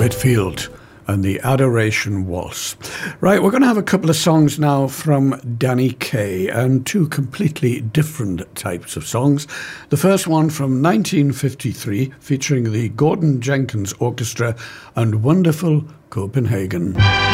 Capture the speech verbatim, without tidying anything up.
Whitfield and the Adoration Waltz. Right, we're going to have a couple of songs now from Danny Kaye, and two completely different types of songs. The first one from nineteen fifty-three, featuring the Gordon Jenkins Orchestra and Wonderful Copenhagen.